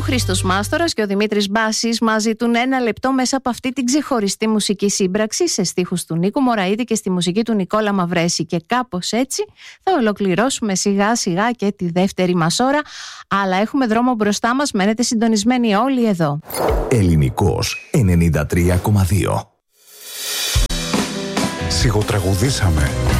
Χρήστος Μάστορας και ο Δημήτρης Μπάσης μας ζητούν ένα λεπτό μέσα από αυτή την ξεχωριστή μουσική σύμπραξη σε στίχους του Νίκου Μωραήτη και στη μουσική του Νικόλα Μαυρέση. Και κάπως έτσι θα ολοκληρώσουμε σιγά σιγά και τη δεύτερη μας ώρα. Αλλά έχουμε δρόμο μπροστά μας, μένετε συντονισμένοι όλοι εδώ. Ελληνικός 93,2. Σιγοτραγουδήσαμε.